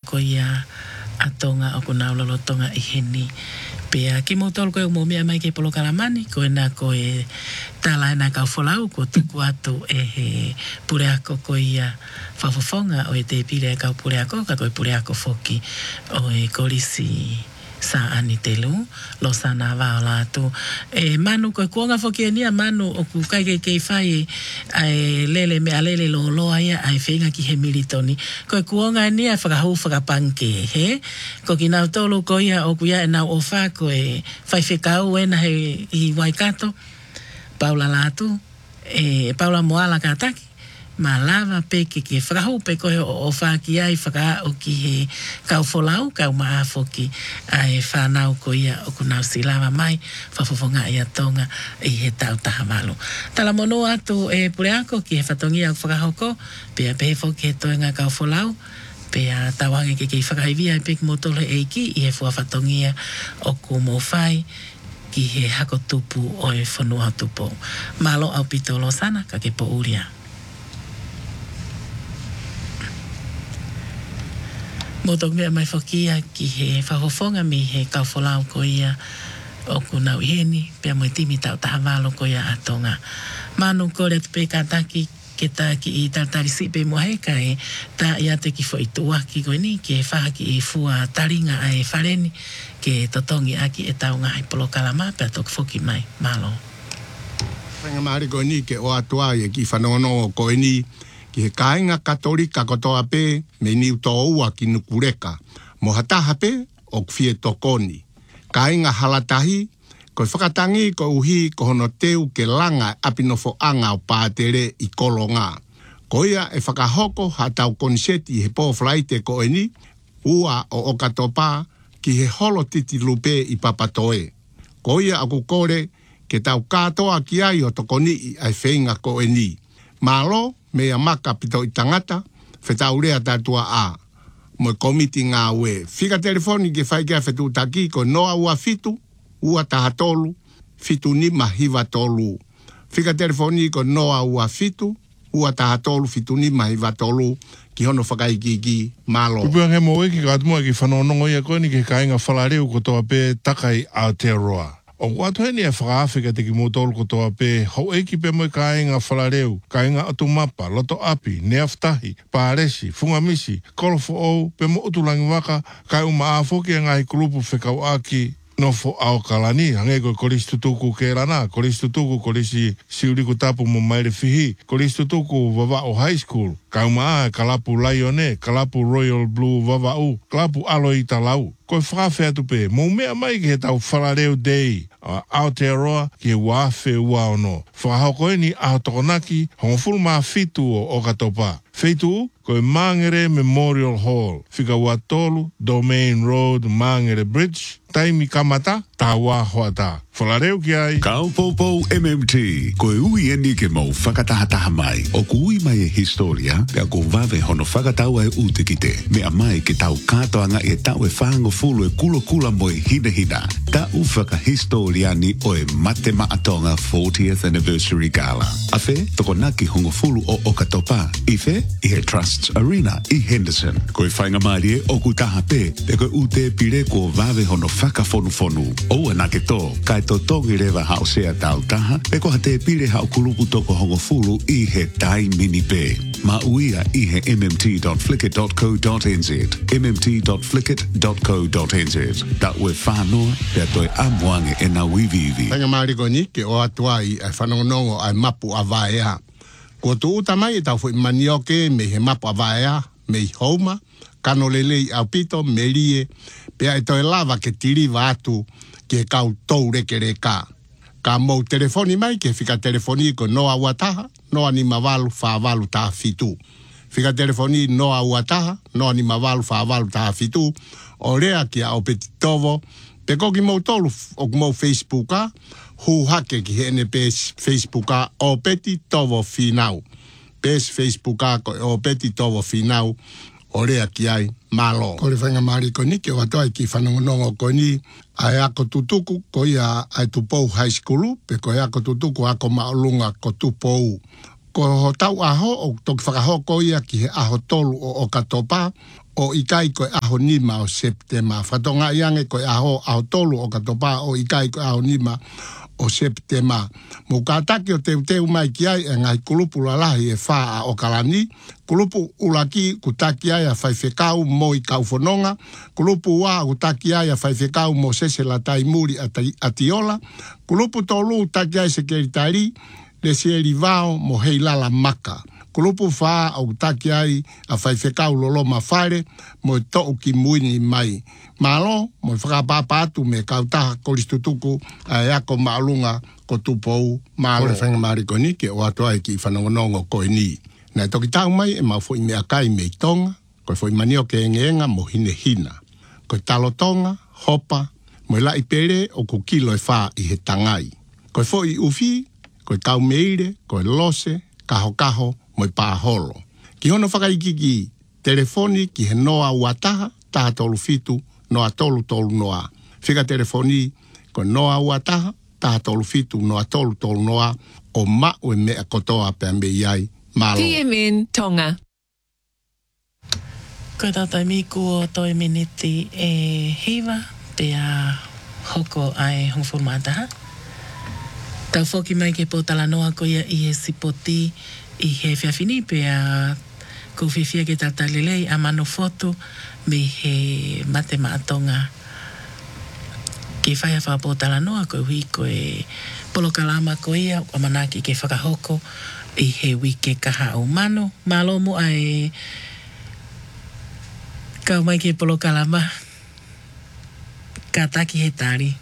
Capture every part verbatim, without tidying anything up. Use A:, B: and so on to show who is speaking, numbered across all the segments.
A: ko ia atonga o kuna ulolo tonga i heni. Pea ki mo tolu koe mo mea mai ke polo kalamani, koe na koe tala na kau folau ko tuku atu e he pure ako ko ia whafofonga o e te pire kau pure ako, ka koe pure ako foki o e kolisi sa ani te lu, lo sana wao la tu. E manu koe kuonga foki e nia manu o ku kai kei kei whai ai lele me alele lo loa ia ai whenga ki he militoni. Koe kuonga e nia whakahu whakapanke he. Ko ki nau tolu ko ia o kuia e nau o wha koe whai whekau e na he i Waikato. Paula latu, e Paula Moala kataki. Ma lava peke ke whakahu pe koe o, o whaki ai whaka o ki he kau folau, kau maa foki ai whanau ko ia o kunau si lava mai, whafofonga ia tonga i he tau taha malu. Tala mono atu e pure ako ki he whatongia o whakahoko, pea pe foki he toenga kau folau, pea tawange ke kei whakaivia i peki motolo e ki i he fua whatongia o kumo whai, ki he hako tupu o e whanua tupu. Malo au pitolo sana ka ke po uria. Motok mea mai whakia ki he whahofonga mi he kauwholau ko ia o kunau heni, pia moi timi tau taha walo ko ia atonga. Manu kore te peka taki ke ta ki i tartari sipe mua heka e ta ia te ki fo i tuaki koe ni ke whaha ki i fua taringa ai whareni ke totongi aki e tau ngai polo kalama pia tok foki mai malo.
B: Whenga maari koe ni ke o atua e ki whanono koe ni ki he kāinga katolika kotoa pe me niu tō ua ki nukureka. Mo hataha pe o kwhie tokoni. Kāinga halatahi, koe whakatangi ko uhi ko hono teu ke langa apinofo anga o pātere i kolonga. Ko ia e whakahoko hatau konseti he pōwhlaite ko eni, ua o okatopa ki he holo titi lupe i papatoe. Ko ia aku kore ke tau katoa ki ai o tokoni i ai whenga ko eni. Malo, mea maka pito i tangata, whetaurea tatua a. Moe komiti ngā ue. Whika telefoni ke whai kia whetu taki ko noa ua fitu, ua taha tolu, fitu nima hiva tolu. Whika telefoni ko noa ua fitu, ua taha tolu, fitu nima hiva tolu, ki hono whakaikiki malo.
C: Kupua nge mo eki ka atumua ki whanonongo ia koe ni ke kāinga whalareu ko toa pe takai Aotearoa. O watu heni e whakaawhika te ki mōtolu ko toa pe, hau eki pe moi kāinga whalareu, kāinga atu mapa, loto api, neaftahi, pāresi, fungamisi, kolofo ou, pe mo utulangi waka, kai uma āwhoki a ngai kulupu whekau aki, nofo ao kalani, hange koe kolisi tutuku ke rana, kolisi tutuku, kolisi siuriku tapu mo maire fihi, kolisi tutuku vava o high school, kai uma a kalapu Laione, kalapu Royal Blue vava u, kalapu Aloi Talau, koe whakawhea tupe, mō mea mai ki he tau whalareu dei, a Aotearoa ki he wafe ua ono. Whakahoko ni Aotokonaki, hongofuru maa fitu o Okatopa. Feitu, koe Mangere Memorial Hall, whika ua tolu, Domain Road, Mangere Bridge, taimi kamata, tā wā hoata. Whalareu ki ai.
D: Kaupopou M M T, koe ui eni ke mau whakatahataha mai. O ku ui mai e historia, pia ko vave hono whakataua e ute ki te. Mea mai ke tau katoanga e tau e whango fulu e kula kula mo e hina hina. Ta u whakahistoriani o e mate maatonga fortieth Anniversary Gala. Afe, toko naki hongo fulu o Okatopa. Ife, i he Trusts Arena i Henderson. Koe whainga maari e oku taha pe, pe koe ute pire ko vave hono whakafonu fonu. O anake tō, kai to tongi rewa hao sea tau taha, pe ko hate pire hao kulupu toko hongo fulu i he tai mini pe. Ma uia i he m m t dot flickr dot co dot n z, m m t dot flickr dot co dot n z. Ta ue whanoa, pe toi amuange e na wivivi.
B: Tanga maari ko ni, ke o atua i ai whanongonongo ai mapu a vaea. Ko tu uta mai e tau fui manioke me he mapu a vaea, me i houma, kano lelei au pito, me rie, pea e toi lava ke tiriva atu, ke kau tau reke reka. Ka mou telefoni mai, ke whika telefoni ko noa uataha, noa ni mawalu whawalu taha fitu. Whika telefoni noa uataha, noa ni mawalu whawalu taha fitu, o rea ki a o peti tovo, pe koki mou tolu o mou Facebooka, hu hake ki hene pes Facebooka o peti tovo finau. Pes Facebooka ko o peti tovo finau, o rea ki ai malo. Ko le whainga maari ko ni, ke o atoa ki whanongonongo ko ni, ai ako tutuku ko ia ai tupou high school, pe ko ia ako tutuku ako maolunga ko tupou ko ho tau aho o toki whakahoko ia ki he aho tolu o o katopa o ikai koe aho nima o Septema. Whatonga iange koe aho aho tolu o katopa o ikai koe aho nima o Septema. Mo kātaki o teu teu mai ki ai e ngai kulupu lalahi e whaa o kalani. Kulupu ulaki kutaki ai a whaiwhekau mo i kauwhanonga. Kulupu wā kutaki ai a whaiwhekau mo sese la taimuri atiola. Kulupu tolu taki ai se keritari le sieri vao mo hei lala maka. Kulupu whaa au taki ai a whaiwhekau lolo mawhare mo i to'u ki muini mai. Malo, mo i whakapapatu me kautaha koristutuku a eako maalunga ko tupou malo. Kore whenga marikoni ke o ato ai ki whanongonongo koe ni. Nai toki tau mai e mau fwoi mea kai me i tonga, koe fwoi manio ke engenga mo hine hina. Koe talo tonga, hopa, mo i lai pere o kukilo e whaa i he tangai. Koe fwoi ufi, koe tau meire, koe lose, kaho kaho, mo i pāholo. Ki hono whakaikiki telefoni ki he noa uataha, taha tolu fitu, noa tolu tolu noa. Whika telefoni ko noa uataha, taha tolu fitu, noa tolu tolu noa, o mau e mea kotoa pe me iai malo.
E: T M N Tonga.
A: Ko tata miku o toi miniti e hiwa, te a hoko ai hongformataha. Tau whoki mai ke potala noa ko ia i he sipoti i he whiawhini pe a ko whiwhia ke tatalelei a mano foto me he mate maatonga. Ke whai a whapotala noa ko hui ko e polokalama ko ia o manaki ke whakahoko i he wike kaha o mano. Malo mo ai kau mai ke polokalama ka taki he tari.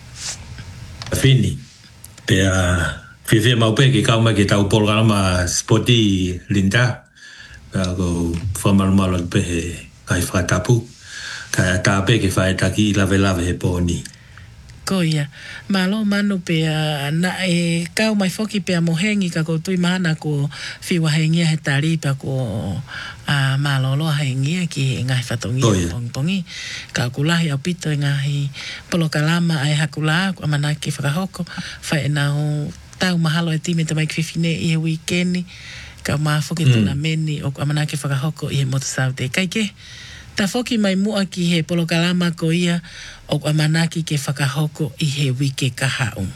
F: Fini. Pe a whiwhia mau pe ke kau mai ke tau polokalama spoti linda. Pe a ko whamarumalo pe he kai whakatapu. Kai a tāpe ke whae taki lave lave he pōni.
A: Ko ia. Malo manu pe a na e kau mai whoki pe a mohengi ka ko tui mana ko whiwa hengia he tari pa ko a malolo hengia ki ngai whatongi oh, yeah. Pongpongi. Ka kulahi au pito e ngahi polokalama ai hakula ko amanaki whakahoko whae nao tau mahalo e time tamai kwhiwhine i he weekendi ka maa whoki tuna mm. meni o amanaki whakahoko i he motasau te kaike. Ta whoki mai mua ki he polokalama ko ia o amanaki ke whakahoko i he wike kahau.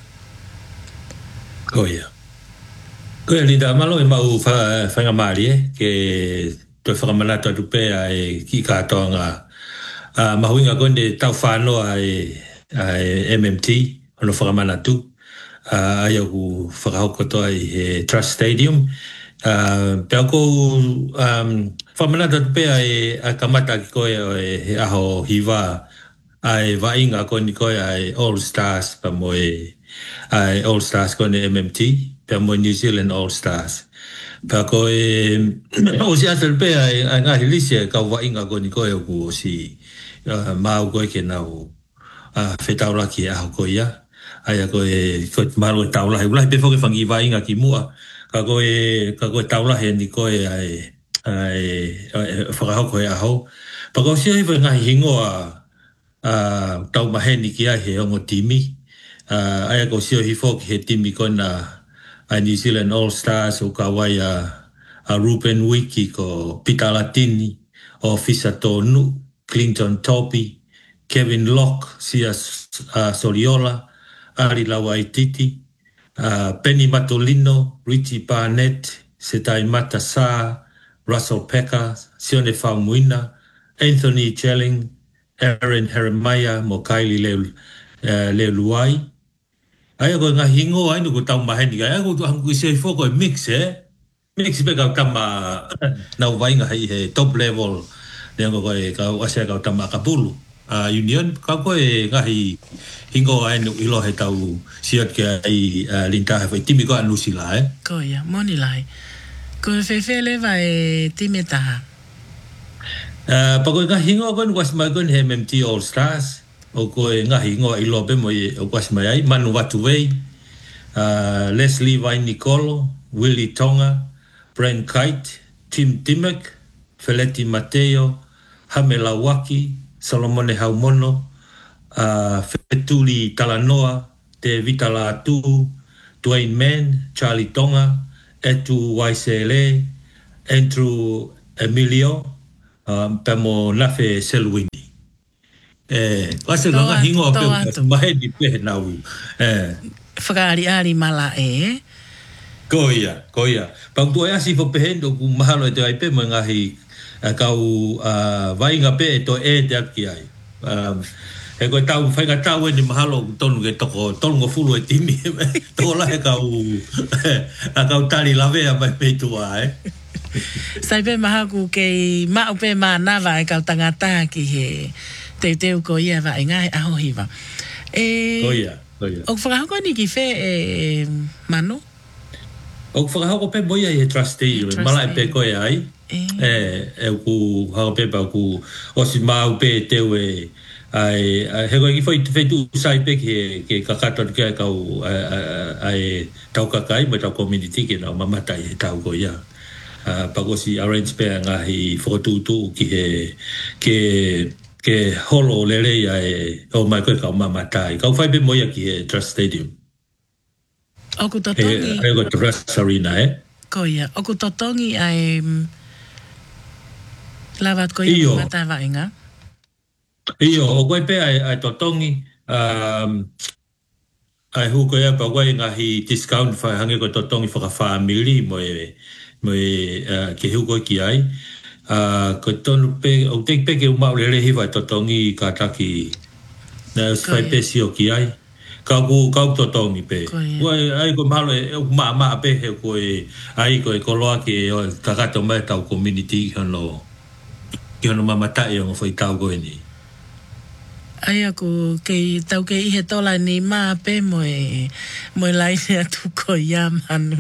F: Ko ia. Ko ia linda malo e mau whangamari e ke toi whakamanata tupe ai ki katoa ngā uh, mahuinga konde tau whanoa ai, ai M M T ono whakamanatu uh, ai au whakahoko toa i he Trust Stadium. Uh, Pea ko um, whamanata tupe ai a kamata ki koe o e aho hiwa ai vainga koni koe ai All Stars pa moe ai All Stars kone M M T pa moe New Zealand All Stars pa koe o si atal pe ai ngahi lisi ka vainga koni koe o ku si uh, mau koe ke nau uh, whetaura ki aho koe ia ai a koe koe maru e taula ulahi pe whoke whangi vainga ki mua ka koe ka koe taula he ni koe ai ai whakahoko e aho pa koe si hiwa ngahi hingoa Uh, tau maheni ki ai he ongo timi. Uh, ai ako sio hifo ki he timi kona a New Zealand All Stars o kawai a, a Ruben Wiki ko Peter Latini o Fisa Tonu, Clinton Topi, Kevin Locke, Sia uh, Soliola, Ari Lawaititi, uh, Penny Matolino, Richie Barnett, Setai Matasa, Russell Pecker, Sione Faumuina, Anthony Chelling, Aaron Jeremiah mo Kylie Leo uh, Leo Luai. Ai ko nga hingo ai no ko tau maheni ai ko ang ko sei fo ko mix eh. Mix be ka tama na vai nga he top level ne ko ko ka asa ka tama ka bulu. A union ka ko e nga hi hingo ai no ilo he tau siat ke ai linta he timi ko anu sila eh.
A: Ko ia moni lai. Ko fe fe le vai timeta.
F: Uh, Pagoi nga hingo kon was mai kon he M M T All Stars o ko nga hingo i lobe mo o was mai ai Manu Watuwei, uh, Leslie Vai Nicolo, Willie Tonga, Brent Kite, Tim Timek, Feleti Mateo, Hamela Waki, Solomone Haumono, uh, Fetuli Talanoa, Te Vitala Atu, Dwayne Mann, Charlie Tonga, e tu Waisele, Andrew Emilio, um, pemo nafe Selwini. Eh, wase nga hingo pe mai di pe na u. Eh,
A: whakaari ari mala e.
F: Koia, koia. Pang tu asi fo pe hendo ku mahalo e te ai pe mo ngahi kau vai nga pe to e te aki ai. Um, e koe tau whainga tau e ni mahalo tonu ke toko tonu fulu e timi toko la e kau a kau tari lawe a mai peitua e
A: sai pe maha ku ke mau pe ma nawa e kau tangata ki he te teu ko ia wa e ngai aho hiwa e
F: koia koia
A: o whakahoko ni ki whe e manu
F: o whakahoko pe moia e trustee mala e pe koe ai e e ku hao pe pa ku o si mau pe teu e ai he ko ki foi fe tu sai pe ke ke kakato ke kau ai tau kakai mo tau community ke na mama tai tau ko ya pa ko si arrange pe nga hi fotu tu ki he ke ke holo lele ya e o mai ko ka mama tai kau fai pe mo ya ki he trust stadium
A: o ku totongi
F: e ko trust arena e
A: ko ya o ku totongi ai lavat ko ya mata va inga
F: Iyo, o koe pe ai, ai totongi, um, ai hu koe pa koe ngahi discount whai hange koe totongi whakawhamili mo e, mo e uh, ke hu koe ki ai. Uh, koe tonu pe, o te pe ke umau le rehi vai totongi ka taki, na whai pe si o ki ai. Kau ku, kau totongi pe. Koe, ai koe mahalo e, maa maa pe he koe, ai koe koloa ke o takato mai tau community hono, ki hono mamatai o ngofai tau koe ni.
A: Ai aku ke tau ke ihe tola ni ma pe mo e mo lai ne atu ko ia manu.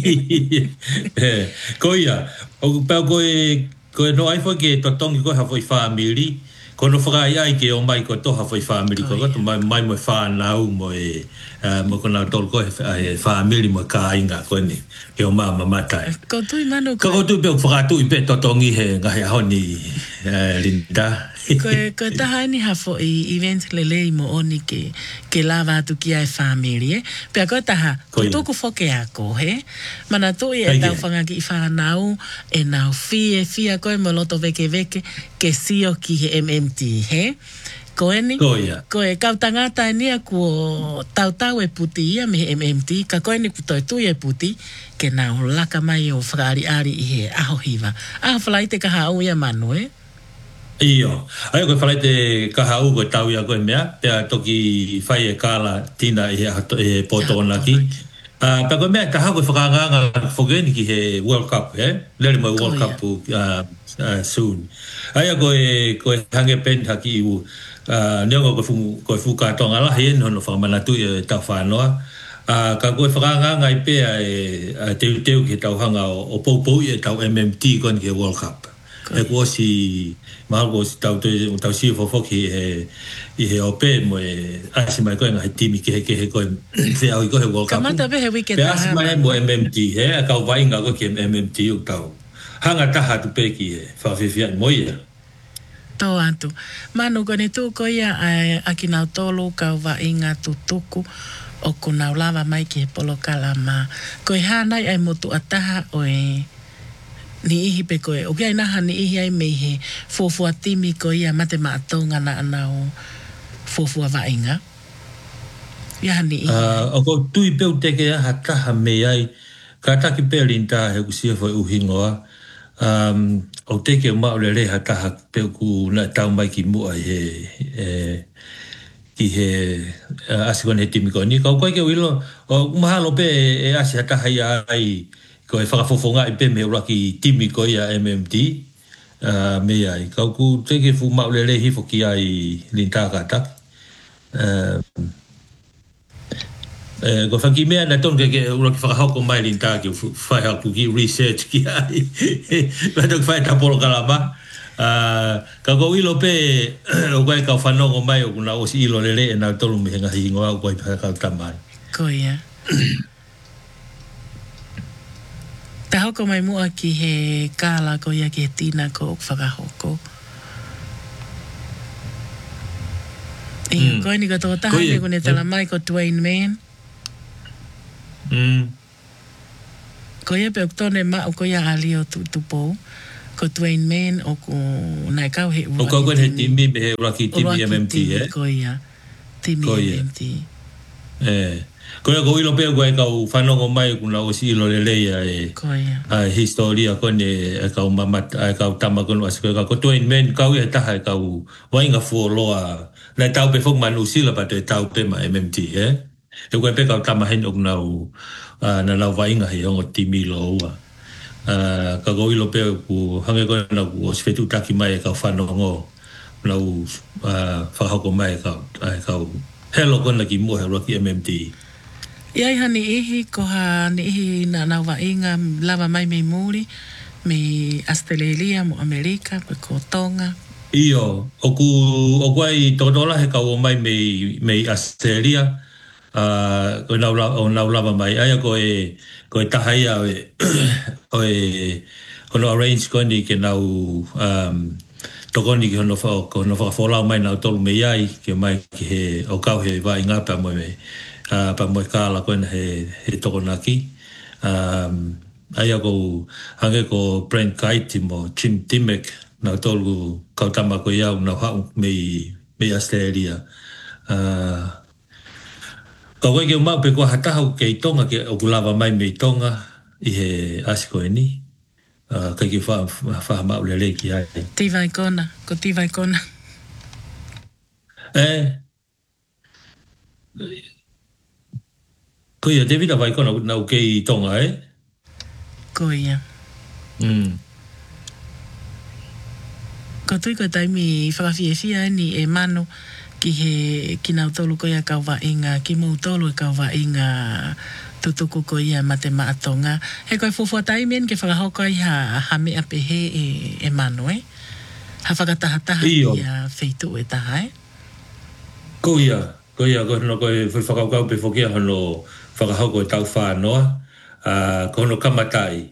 F: Ko ia, o pe ko e ko no ai fo ke totongi ko ha foi family, ko no fra ia ke o mai ko to ha foi family ko ko mai mai mo fa na u mo e mo ko na tol ko e family mo ka inga ko ni ke o mama matai.
A: Ko tu manu
F: ko tu pe fra tu pe totongi he nga ha ni linda.
A: Ko ko taha ni hafo i event lele mo oni ke ke lava tu ki ai family e pe ko taha ko tu ku foke ako he mana tu e tau fanga ki fa nau e nau fi e fi ko mo loto veke veke ke si o ki he M M T he ko eni ko e kau tangata ni ku tau tau e puti ia me M M T ka ko eni ku toi tu e puti ke nau laka mai o frari ari i he aho hiva a flaite ka ha u ia manu e
F: Iyo, ai ko falai te kahau ko tau ia ko mea, pe toki fai e kala tina e e potona ki. Ah, pe ko mea ka ha ko fakanga nga fogeni ki he World Cup, eh? Lele mo World Cup uh, uh, soon. Ai ko e ko hange pen haki u ah ne ko fu ko fu ka tonga la hen no fa mana tu e ta fa no. Ah ka ko fakanga nga pe e te te ki tau hanga o popo e tau M M T kon ki World Cup. E ko si Margo tau te tau si fo fo ki he i he ope mo e asi mai ko nga timi ki he ki he ko se au ko he World Cup.
A: Kamata be he weekend.
F: Asi mai mo M M T he a ka vai nga ko ki M M T u tau. Hanga taha tu pe ki he fa fi fi mo ia.
A: To atu. Manu ko ni tu ko ia a ki na tolo ka va inga tu tuku o kuna lava mai ki he polo kalama. Ko hana ai motu ataha o e ni ihi pe koe. O kia inaha ni ihi ai mei he fofua timi ko ia mate maatonga na anao fofua vainga. Ia ni ihi.
F: Uh, o ko tui peu teke a hataha mei ai ka taki pe rinta he kusia foi uhingoa. Um, o teke o maule re hataha peu ku na tau mai ki mua he e, ki he uh, asikon he timi ko ni. Kau koe ke wilo o mahalo pe e, e asi hataha ia ai ko e whakafofonga i pe me ura ki timi ko ia M M T uh, me ai. Kau ku teke fu maule rehi fo ki ai linta ka tak. Uh, uh, ko whaki mea na ton ke ura ki whakahauko mai linta ki whai haku ki research ki ai. Matok whai taporo kalama. Uh, ka ko ilo pe o koe kau whanongo mai o kuna osi ilo lele e na tolu me henga hingoa o koe whakau tamai.
A: Ko ia. Ta hoko mai mua ki he kāla ko ia ki he tina ko o whakahoko. I mm. koe ni ka tō taha ni kone tala mai ko Dwayne Man.
F: Mm.
A: Ko ia pe oktone ma o ko ia ali o tu tu po. Ko Dwayne Man o ko nai kau he
F: o ko ko he timi be he Rocky timi M M T eh
A: ko ia timi M M T
F: eh ko ia ko ilo pe ko e kau whanongo mai kuna o si ilo le leia e
A: ko ia
F: a historia ko ne e kau mamat e kau tamakono as ko ko Dwayne Man kau e taha e kau wainga fo loa na tau pe fok manu sila pa te tau pe ma M M T eh e ko pe kau tamahen o na na lau wainga he o timi lo ua Uh, ka go ilo pe ku hange ko na ku sfetu taki mai ka whanongo na u uh, whahako mai ka ai ka hello ko na ki mo he Rocky M M T
A: Iai hani ihi ko ha ni ihi na na wa inga lava mai me muri me Australia mo Amerika pe ko Tonga
F: Iyo o ku o kwai todola he ka o mai me me Australia uh, ko na o na lava mai ai ko e ko e tahai a o e kono arrange ko ni ke nau um, toko ni ke hono wha ko hono wha wholau mai nau tolu me iai ke mai ki he o kau he vai ngā pa moe me uh, pa moe kāla ko he, he toko naki um, ai a ko hange ko Brent Kite mo Jim Timmek nau tolu kautama ko iau nau hau me, me Australia uh, Ka koe ke umau pe kua hatahau ke i tonga ke o kulawa mai me i tonga i he asiko e ni. Uh, kai ki wha, wha mau le le ki ai.
A: Tivai kona, ko tivai kona.
F: Eh. Ko ia David vai kona nau ke i tonga eh?
A: Ko ia.
F: Mm.
A: Ko tui ko taimi whakawhiewhia ni e mano ki he ki nau tolu ko ia kauwa inga ki mou tolu e kauwa inga tutuku ko ia mate maatonga he koe fufua taimen ke whakahoko i ha, ha mea pehe e, e mano eh ha whakatahataha ia feitu e taha eh
F: ko ia ko ia ko no ko e whakakau pe whokia hono whakahoko e tau whanoa uh, ko hono kamatai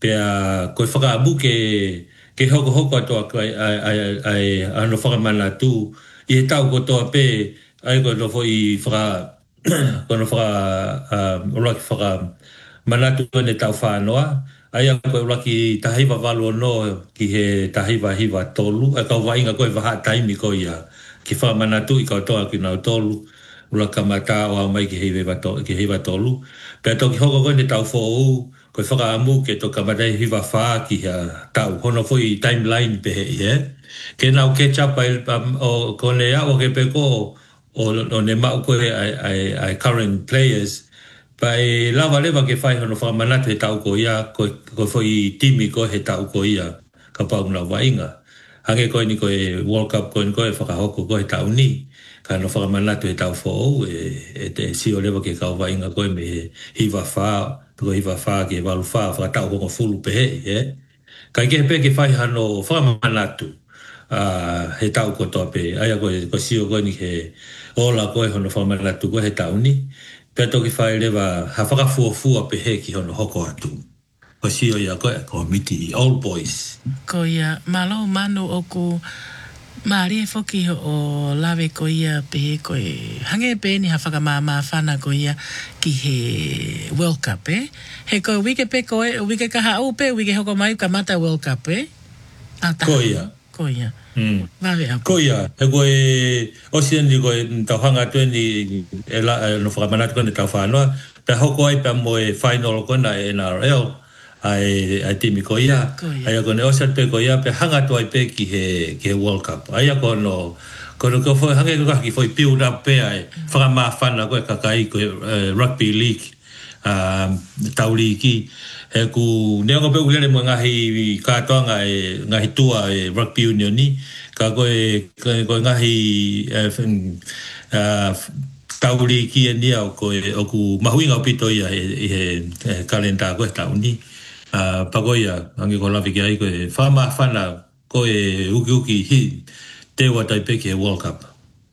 F: pea ko e whakaabu ke ke hoko hoko atoa ai ai ai ai ano whakamana tu I he tau kotoa pe, ai koe no fo i whaka, koe no whaka, uraki whaka manatu ne tau whanoa, ai a koe uraki tahiwa walo no ki he tahiwa hiwa tolu, ai kau wainga koe waha taimi koe ia, ki whaka manatu I kau toa ki nau tolu, uraka mata o mai ki hiwa tolu, ki hiwa tolu, pia toki hoko koe ne tau whou, koe whaka amu ke toka madai hiwa wha ki ha tau, hono fo I timeline pe he i he, ke nau catch up ai um, o kone a o ke pe ko o, o ne mau ko ai, ai, ai current players pa e lava leva ke fai hono whamanatu he tau ko ia ko, ko foi timi ko he tau ko ia ka pau na wainga hange ko ni ko e World Cup ko ni ko e whakahoko ko he tau ni ka no whamanatu he tau fo e, e te si o leva ke ka wainga ko e me he hiwa wha ko hiwa wha ke walu wha whakatau ko fulu pe he eh? Ka ke pe ke fai hano whamanatu Uh, he tau ko toa pe, aia koe, ko sio koe ni he ola koe hono whamanatu koe he tau ni, pia toki whae lewa ha whakafuafua pe he ki hono hoko atu. Ko sio ia koe, ko miti, old boys.
A: Ko ia, malo manu oku, maari e whoki o lawe ko ia pe he koe, hange pe ni ha whakamama whana ko ia ki he World Cup, eh? He koe wike pe koe, wike kaha au pe, wike hoko mai ka mata World Cup, eh?
F: Ko ia.
A: Ko ia.
F: Mm.
A: Vale,
F: ko ia, he koe, osien ni koe, tau hanga tue ni, e la, no whakamanatu koe ni tau whanoa, pe hoko ai pe moe final koe na N R L, ai, ai timi ko ia, ai a koe ne osien pe ko ia, pe hanga tu ai pe ki he, ki he World Cup, ai a koe no, koe no koe foi, hange koe ki foi build up pe ai, whakama whana koe kakai koe uh, rugby league, um, tau liki, he ku neonga pe ulele mo ngahi katoanga e ngahi tua e rugby union ni ka koe koe ngahi uh, tauri ki e nia o koe o ku mahuinga o pito ia e he kalenda koe tau ni uh, pagoia angi ko lavi ki ai koe whama whana koe uki uki hi te watai pe ki he World Cup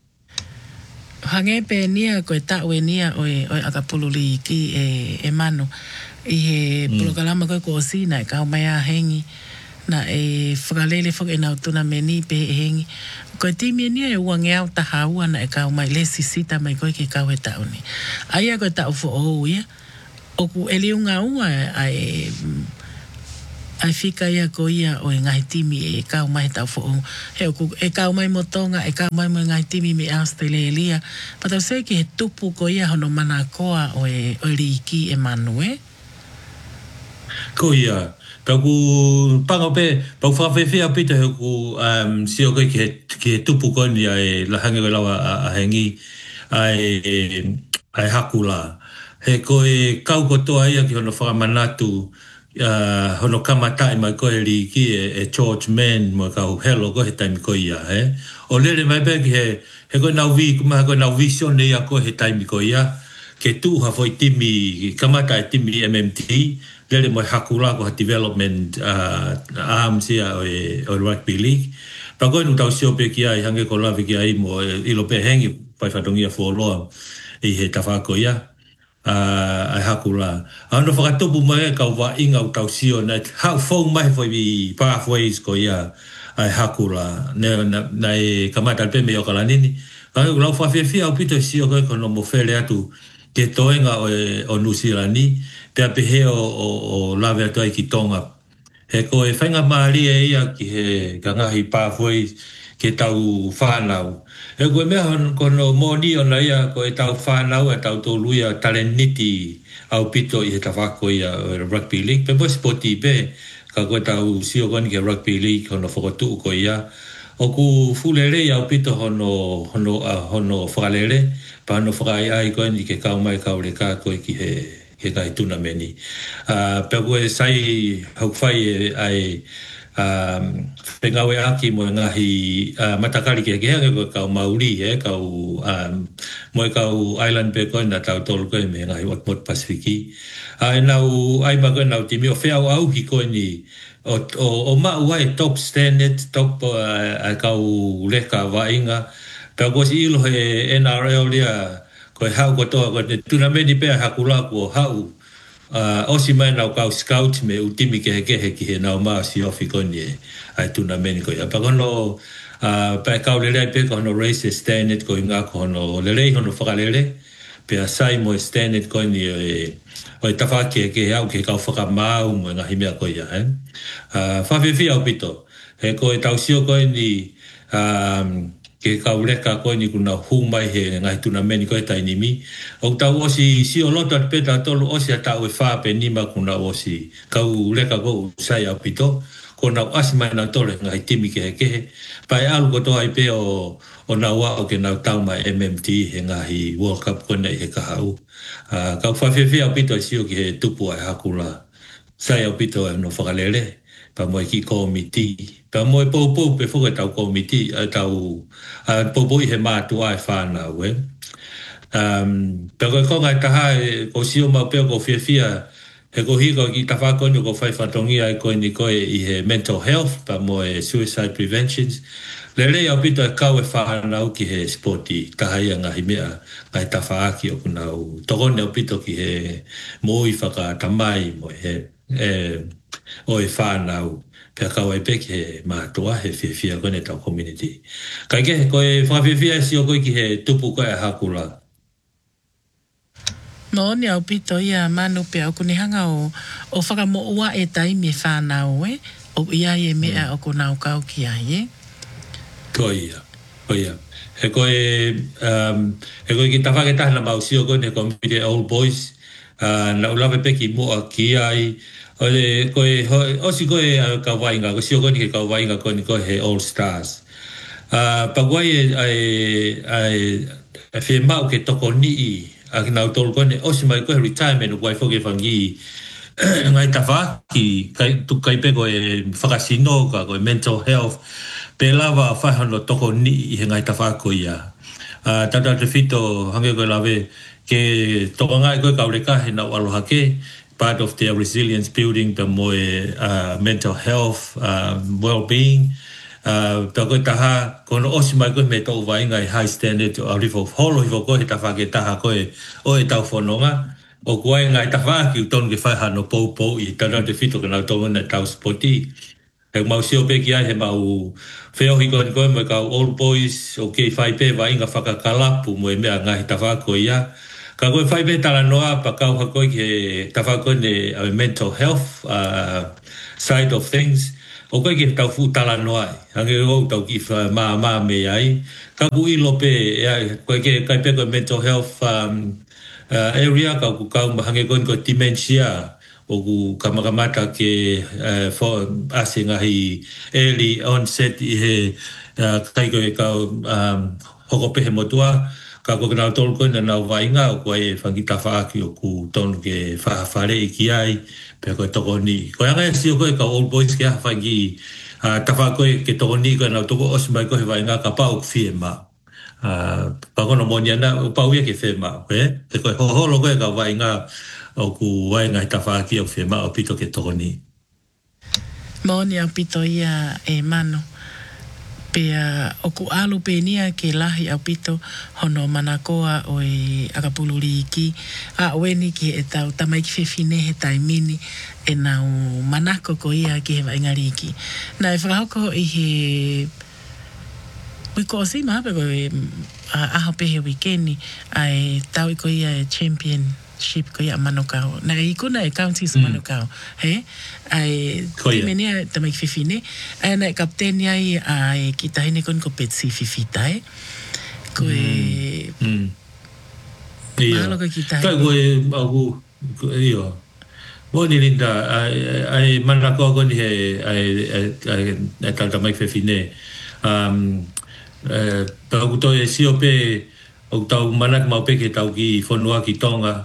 A: hange pe nia koe tau e nia oe oe akapululi ki e, e mano I he polokalama koe ko osina e kau mai a hengi na e whakalele whaka e nau tuna me ni pe e hengi koe timi e nia e ua ngeau taha ua na e kau mai le sisita mai koe ke kau he tau ni aia koe tau fo ou ia o ku eli unga unga ai ai fika ia ko ia o ngai timi e kau mai tau fo he ku e kau mai motonga e kau mai mo ngai timi me Australia pata se ki he tupu ko ia hono mana koa o e o riki e manue
F: ko ia ta ku panga pe pa fa fe fe apita he ku um si o ki ki tupu ko ni ai la hanga ko lawa a hengi ai ai hakula he ko e kau ko to ia ki hono fa manatu Uh, hono kamatai mai koe li ki e, e George Mann mo kau helo ko he taimi ko ia he o lere mai pe ki he he koe nau vi kuma he koe nau vision ne ia ko he taimi ko ia ke tu ha foi timi kamatai timi M M T lere mo hakula ko development uh, arms ia o, e, o rugby league pa koe nu tau sio pe ki ai hange ko lawe ki ai mo i lo pe hengi pai whatongia fo loa i he tafa ko ia uh, ai hakula ano whakatopu mai kau wa inga u tau sio na hau fau mai foi i pathways ko ia ai hakula ne na, na e kamata pe me o kala nini ai lau whawhiawhia au pito sio koe kono mo whele atu ke toenga o, o Nusirani te apehe o, o, o lawe atu ai ki tonga he koe whainga maari e ia ki he kangahi pathways ke tau whanau. E koe mea kono mōni o na ia ko e tau whanau e tau tōlu ia taleniti au pito i he tawhako ia rugby league. Pe mo spoti pe ka koe tau sio koni ke rugby league hono whakatu ko ia. O ku fulere au pito hono hono uh, hono whakalere pa hono whakai ai koni ke kau mai kau le ka koe ki he he kai tuna meni. Uh, pe koe sai hau whai ai um pengawe aki mo ngahi uh, matakari ke ke ko kau mauri e kau um mo kau island pe ko na tau tol ko me ngahi wat mot pasifiki ai nau ai ma ko nau timi o fea au ki ko ni o o, o ma wai top standard top uh, kau leka vainga pe ko si ilo he N R L dia ko hau ko to ko tuna meni pe hakula ko hau Uh, osi mai nau kau scout me utimi ke ke he ki he nau maa si ofi koni e ai tuna meni ko ia. Pa kono uh, pa kau lelei pe kono race standard ko inga kono lelei kono whakalele pe a sai mo standard ko ni e o e tawhake ke au ke kau whakamau mo ngahi mea ko ia. Eh? Uh, Whawhiwhi au pito he ko e tau sio ko ni um, ke kau leka koe ni kuna humai he ngai tuna meni koe taini mi. O tau osi si o loto at peta tolu osi a tau e wha pe nima kuna osi. Kau leka ko usai au pito. Ko nau asimai nau tole ngai timi ke he kehe. Pai alu ko toa i pe o, o nau wao ke nau tau mai M M T he ngahi World Cup koe nei he kahau. Uh, kau whawhiwhi au pito si o ki he tupu ai hakula. Sai au pito e no whakalele. Pa moe ki komiti. Pa moe pou pe fuka tau komiti, tau pou i he mātu ai whānau, eh? Um, pa koe konga taha e ko sio mau peo ko whiawhia, he ko hiko ki ta whakonu ko whai whatongi ai koe ni koe i he mental health, pa moe suicide preventions. Lelei au pito e kau e whānau ki he sporti, taha ia ngahi mea, ngai ta whaaki o kunau. Tokone au pito ki he moi whaka tamai mo he, e, o e whānau. Pea kau ai peke he mātua he whiawhia koe ne tau community. Kai ke koe whawhiawhia si o koe ki he tupu koe a hakula.
A: No ni au pito ia manu pea o kunihanga o, o whakamo ua e taimi e whanau e, o ia e mea mm. o kunau kau ki ai e.
F: Ko ia, ko ia. He koe, um, he koe ki tawhaketaha na mau si o koe ne community old boys, uh, na ulawe peki mua ki ai, Ole koe osi koe ka wainga ko sio koe ni ka wainga koe ni koe he All Stars. Ah uh, pagwai ai ai e fe mau ke toko ni a na tol koe osi mai koe retirement wai foge fangi ngai tafa ki kai tu kai pe koe fakasino ka koe mental health pe lava fa no toko ni he ngai tafa ko ia. Ah uh, tata te fito hange koe lave ke toko ngai koe ka ureka he na aloha ke part of their resilience building, the more uh, mental health, uh, well-being. Uh, Tako taha, kono osi mai koe me tau wainga i high standard, a rifo holo hifo koe ta whake taha koe o e tau whanonga. O koe ngai ta whaki u tonu ke whaiha no pou pou i tana te whito ka nau tau na tau spoti. He mau sio peki ai he mau wheohi koe ni koe mo kau old boys o kei whai pe wainga whakakalapu mo e mea ngai ta whako ia. ka koe whai pe tala noa pa kau hakoi ke tawha koe ne uh, mental health uh, side of things. O koe ke tau fu tala noa. Hange o tau ki wha maa maa me ai. Ka ku ilo pe, koe ke kai pe koe mental health um, uh, area, ka ku kau hange koe koe dementia. O ku kamakamata ke uh, for ase ngahi early onset i he uh, kai koe kau um, hoko pehe motua ka koe nau tolu koe na nau vainga o koe whangita whaaki o ku tonu ke whahawhare i ki ai pe koe toko ni. Koe anga e si o koe ka old boys ke ha whangi uh, tawha koe ke toko ni koe nau toko osmai koe vainga ka pao kwhie ma. Uh, pa kono moni ana o pao ia ke whe ma. Koe koe hoholo koe ka vainga o ku wainga hita whaaki o whe ma o pito ke toko ni.
A: Moni au pito ia e mano. Pea o ku alu pe nia ke lahi au pito hono manakoa o e akapuluri iki. A oeni ki e tau tamai ki whewhine he taimini e nau manako ko ia ki he waingari iki. Na e whakahoko i he wiko o si mahape ko e aho pe he wikeni a e tau i ko ia e champion ship ko ia manukao. Na e ikuna e counties mm. manukao. He? Ai timenia tamai fifine. Ai na kapteni ai ai kitahine kon ko petsi fifitae. Ko e
F: mm. Malo
A: ko kitahine.
F: Ka ko e aku io. Moni linda ai ai manako ko ni he ai ai ai tamai fifine. Um eh pa ko to e siope o tau manak mau pe ke tau ki fonua ki tonga.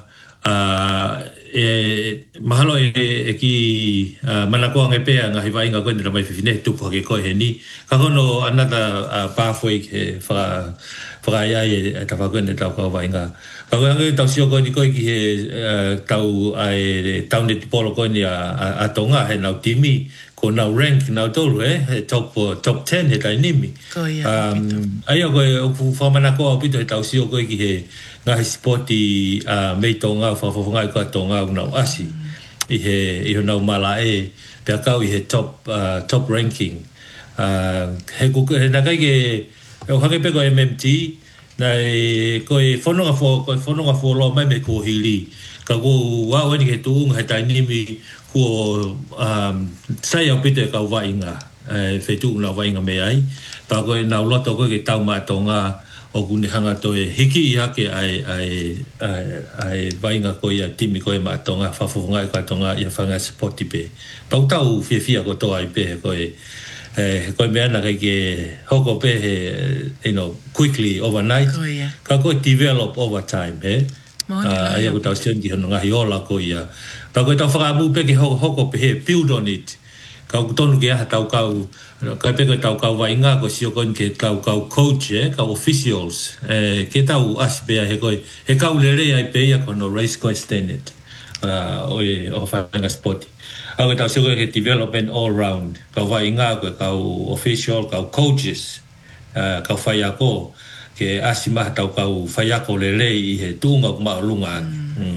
F: Uh, e mahalo e, e ki uh, manako ang epea nga hiwainga koe nila mai whiwhine tupu hake koe he ni. Ka kono another uh, pathway ke whaka whakaiai e tawha koe ne tau kau wainga. Ka koe hangi tau sio koe ni koe ki he uh, tau ai tau ne tipolo koe ni a, a, a tonga he nau timi ko nau rank nau tolu eh, he top, top ten he tai nimi.
A: Koe ia.
F: Um, Aia koe o whamanako au pito he tau sio koe ki he ngahi sporti uh, mei tonga whawhawhangai koa tonga unau asi i he i ho nau mala e pia kau i he top uh, top ranking uh, he kuku he nakai ke o hange pe ko M M T nai koe whanonga fo koe whanonga fo lo mai me ko hili ka ko wa wani ke tuunga he tainimi ko um, sai au pito e kau wainga e whetu unau wainga me ai pa koe nau loto koe ke tau maa tonga o kune hanga to e hiki i hake ai ai ai ai vainga ko ia timi ko e matonga fafonga ko tonga ia fanga sporti pe pau tau fie fie ko to ai pe ko e eh ko me ana ke hoko pe you know quickly overnight
A: Ko ia.
F: ka ko develop over time eh ai ko tau sien ki hono ngahi ola ko ia pa ko tau faka mu pe ke hoko pe he build on it ka ko tonu ke ha tau kau ka pe ko tau kau wainga ko sio kon ke kau kau coach eh ka officials eh ke tau aspe he ko he kau lere ai pe ia kono race course standard uh o o fanga sport a ko tau sio ke development all round ka wainga ko kau official kau coaches uh ka faya ko ke asima tau kau faya ko lere i he tunga ma lunga mm.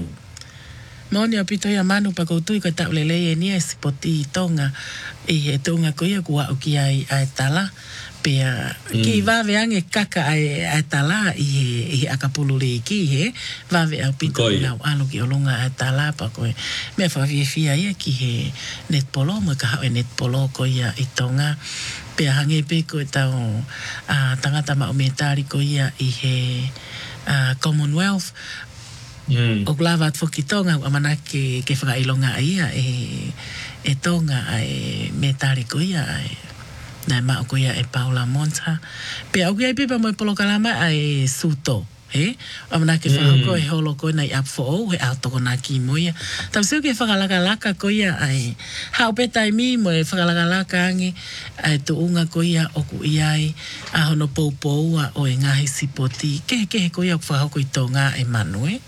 A: Moni a pito ia manu pa koutu i ka tau lele e nia e sipoti i tonga i he tonga ko ia kua uki ai ai tala pea mm. ki vave ange kaka ai ai tala i he, i he akapuluri ki he vave au pito i nau alo ki olunga ai tala pa koe mea whawhiawhia ia ki he net polo mo ka hau e net polo ko ia i tonga pea hange pe ko e tau uh, tangata ma o metari ko ia i he uh, Commonwealth.
F: Mm.
A: O glava at foki tonga o mana ke ke whakailonga ia e e tonga e me tari ko ia e na ma ko ia e Paula Monta pe au ia pepa mo polo kalama e suto he o mana ke whako e holo ko nei up for all he auto ko na ki mo ia tau se ke whakalaka laka ko ia e hau pe tai mi mo e whakalaka laka ange e tu unga ko ia o ku ia e a hono pou pou o e ngahi sipoti ke ke ko ia whako i tonga e manue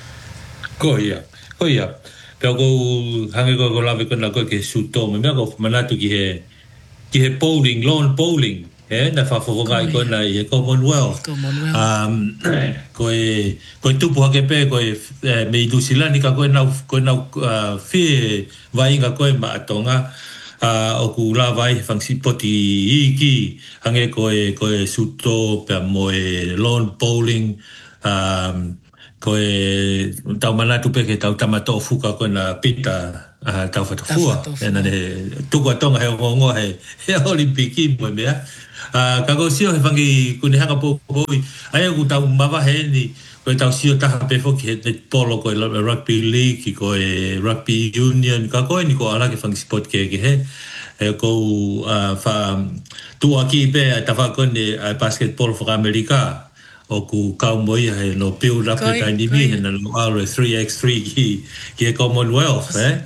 F: Ko ia, ko ia. Pea ko hange ko ko lawe kona ko ke suto. Me mea ko manatu ki he ki he bowling, lawn bowling. Eh, na whawhawanga i kona i he Commonwealth.
A: Commonwealth.
F: Um, ko e, ko e tupu hake pe, ko e me i Lusilani ka ko e nau, ko e nau uh, whie wainga ko e maatonga. Uh, o ku la vai fangsi poti iki. Hange ko e, ko e suto, pea mo e lawn bowling. Um, ko e tau mana tu pe ke tau tamato fuka ko na pita a tau fatafua e na ne tuku atonga he ngongo he he olimpiki mo mea a ka go sio he fangi kuni hanga po poi ai ku tau mava he ni ko tau sio ta pe fo ki he polo ko rugby league ko e rugby union ka ko ni ko ala ke fangi sport ke ke he e ko fa tu aki pe ta fa ko ni basketball for America o ku kaumoi he no build up the kind of me and no R three by three ki ki Commonwealth eh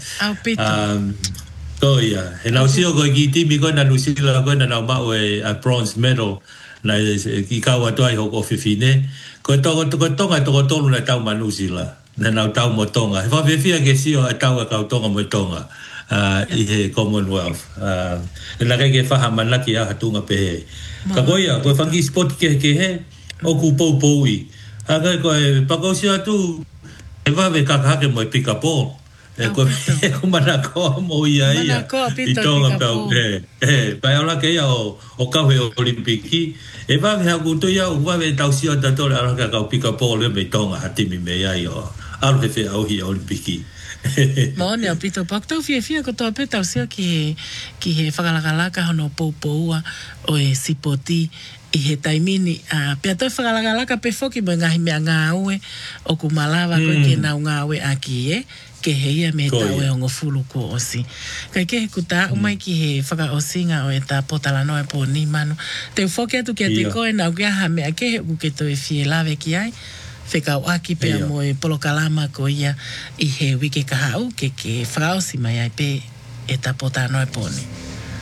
F: um so yeah and now see go ki timi ko na lusila ko na na ma we a bronze medal na ki ka wa toi ho ko fifine ko to ko to to to to na tau manusila na na tau mo tonga fa fe fia ke si o tau ka tonga mo tonga uh i he Commonwealth uh na ke ke fa hamana ki a hatunga pe ka ko ya ko fangi sport ke ke he o ku pou pou i aga ko e pakosia tu e va ve ka ke mo pick up e ko e mana ko mo ia ia i tonga pa e e pa ola ke ia o o ka ve olimpiki e va ve ku to ia o va ve tau sia ta to la ka ka pick up le me tonga hati mi me ia io al fe au hi olimpiki
A: mo ne pito pakto fie fie ko to pe tau sia ki ki he whakalakalaka hono pou pou o e sipoti i he taimini a pia toi whakalakalaka pe foki mo ngahi mea ngā ue o ku malawa koe ke nau ngā ue aki e ke he ia me tau e ongo fulu ko osi kai ke he kuta umai ki he whaka osinga o e ta potala noe po ni manu te ufoki atu kia te koe nau kia ha mea ke he uke toi fie lawe ki ai whekau aki pia mo e polokalama ko ia i he wike kahau ke ke whakaosi mai ai pe e ta potala noe po ni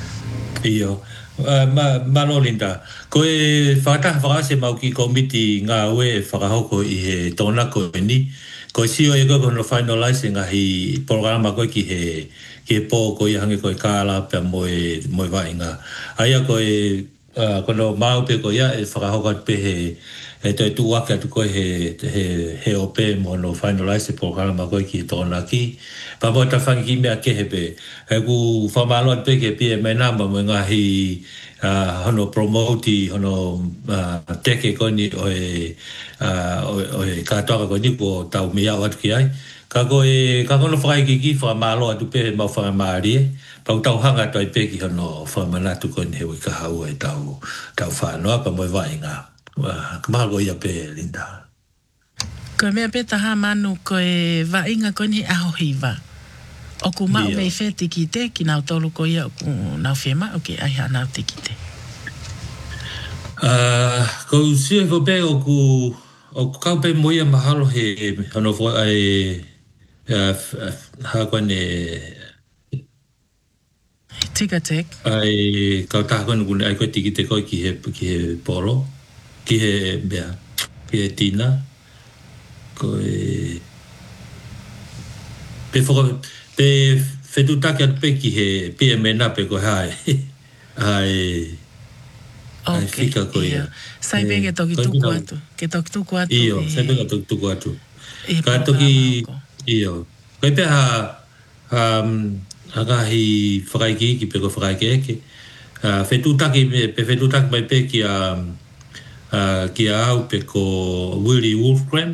F: iyo Uh, ma manolinda ko e fata fata se mau ki komiti nga we faka hoko i he tona ko ni ko si o e go no finalizing a hi programa ko ki he ki po ko i hange ko kala pe mo e mo va inga aya ko e uh, ko no mau pe ko ya e faka hoko pe he e te tu waka tu ko he he he op mo no finalize programa ko ki tona ki pa mo ta fangi me ke he pe e ku fa malo pe ke pe me na mo nga hi uh hono promote hono uh, teke ko ni o e uh, o e ka to ko ni ko tau me ya wat ki ai ka ko e ka ko no fai ki ki fa malo tu pe mo fa mari pa tau hanga to pe ki hono fa mana tu ko ni he ka hau e tau tau fa no pa mo va inga ka go ia pe linda
A: ko me pe ta ha manu ko e va inga ko ni aho hiva o ku mau me fe tiki te ki nau tolu ko ia ku nau fema o ke ai ha nau tiki te
F: uh, ko si e pe o ku o ku kau pe moia mahalo he ano fo ai ha ko ne
A: tika tek
F: ai kau ta ko ne ai ko tiki te ko ki he ki he polo ki he bea ki he tina ko e pe fo pe fetuta ke pe ki he pe mena pe ko hai ai ai fika ko ia
A: sai be ke toki tu kwatu ke toki tu kwatu
F: io sai be ke toki tu kwatu ka toki io ko pe ha um aga hi fraiki ki pe ko fraiki ke fetuta ki pe fetuta pe pe ki a ki a au pe ko Willie Wolfgram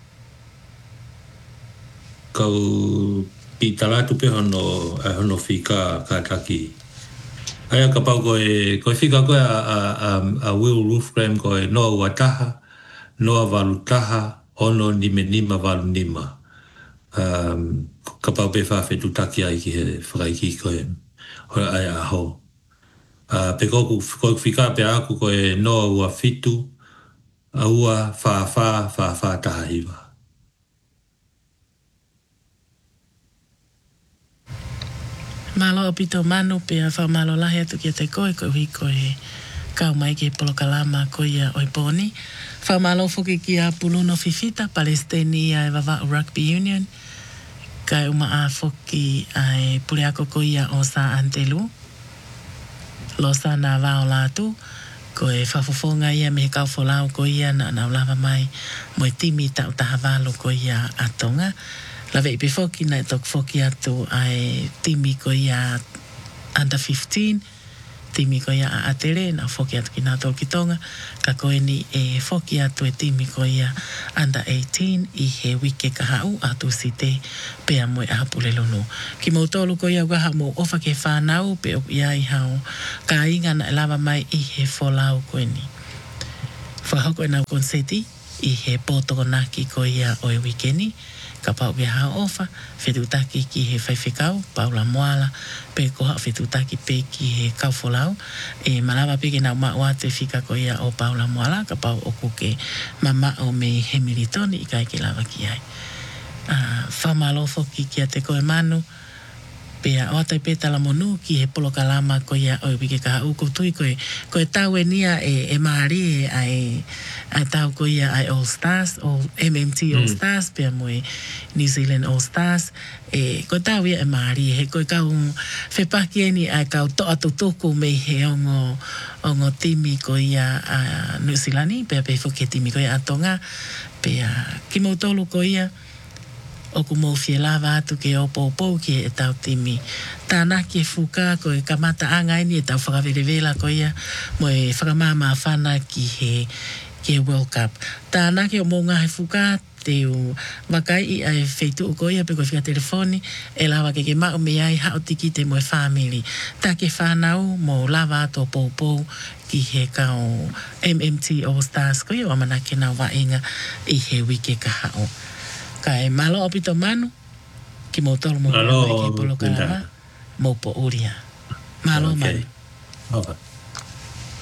F: ko pitala tu pe hono hono fika ka taki aya ka pau ko e ko fika ko a a a Will Wolfgram ko e no wataha no valutaha ono ni menima valunima um ka pau pe fa fe tu taki ai ki he fraiki ko e ho aya ho a pe ko ko fika pe aku ko e no wa fitu a ua fa fa fa fa tahiva
A: malo pito mano pe a fa malo la hetu ki te koe ko hi ko e kau mai ke polokalama ko ia oi poni fa malo foki ki a puluno fifita Palestina e vava rugby union kai uma a foki ai puleako ko ia o sa antelu lo sa na va o la tu ko e fa fofonga ia me kau folau ko ia na na lava mai mo timi ta ta valo ko ia atonga la vei pe foki na tok foki atu ai timi ko ia under fifteen timi ko ia a atere na foki atu ki nā tō ki tonga ka koe ni e foki atu e timi ko ia under eighteen i he wike ka hau atu si te pea moe a hapule lono ki mau tolu ko ia waha mo ofa ke whanau pe o ia i hao ka inga na lava mai i he folau koe ni whahoko e nau konseti i he pōtoko naki ko ia o e wike ni ka pau be ha ofa fetutaki ki he whaiwhekau paula moala pe koha fetutaki pe ki he kaufolau e malawa pe ke nau maua te whika ko ia o paula moala ka pau o kuke mama o me he militoni i kai ki lawa ki ai uh, whamalofo ki kia te koe manu pe a oatai pe tala monu ki he polo kalama ko ia o wike ka hau kutui koe koe tau e nia e, e maari e ai ai tau ko ia ai All Stars o M M T All Stars mm. pe moe New Zealand All Stars e ko tau ia e maari he koe kau whepaki eni ai kau to atu toko me he ongo ongo timi ko ia a New Zealandi pe pe fuke timi ko ia atonga pe a kimoutolu ko ia o ku mo fie lava atu ke o popo ki e tau timi. Tāna ki e fuka ko e kamata anga ini e tau whakaverevela ko ia mo e whakamama whana ki he ki he World Cup. Tāna ki o mo ngā he fuka te o wakai i ai feitu ko ia pe ko whika telefoni e lava ke ke mao me ai hao tiki te mo e family. Tā ke whanau mo lava atu o popo ki he kao M M T All Stars ko ia wamana ke nau wainga i he wike ka hao. Ka e malo opito manu ki mo tolu mo
F: malo
A: ke polo ka mo po uria malo
F: okay.
A: manu
F: Okay.